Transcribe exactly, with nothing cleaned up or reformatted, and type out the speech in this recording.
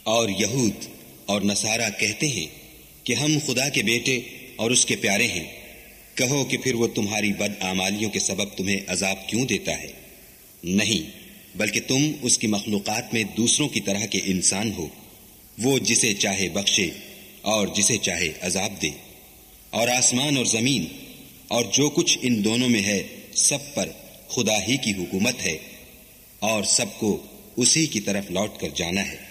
और यहूद और नसारा कहते हैं कि हम खुदा के बेटे और उसके प्यारे हैं। कहो कि फिर वो तुम्हारी बदआमालियों के सबब तुम्हें अजाब क्यों देता है? नहीं, बल्कि तुम उसकी मखलूकात में दूसरों की तरह के इंसान हो। वो जिसे चाहे बख्शे और जिसे चाहे अजाब दे। और आसमान और जमीन और जो कुछ इन दोनों में है, सब पर खुदा ही की हुकूमत है और सबको उसी की तरफ लौट कर जाना है।